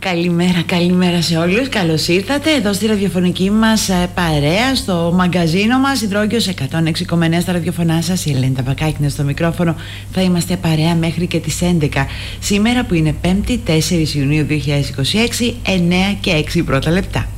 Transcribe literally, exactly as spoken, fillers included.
Καλημέρα, καλημέρα σε όλους. Καλώς ήρθατε εδώ στη ραδιοφωνική μας παρέα, στο μαγκαζίνο μας Υδρόγκειος εκατόν έξι κόμμα εννέα στα ραδιοφωνά σας. Η Ελένη Ταπακάκη είναι στο μικρόφωνο. Θα είμαστε παρέα μέχρι και τις έντεκα. Σήμερα που είναι πέμπτη, τέσσερις Ιουνίου δύο χιλιάδες είκοσι έξι, εννέα και έξι πρώτα λεπτά.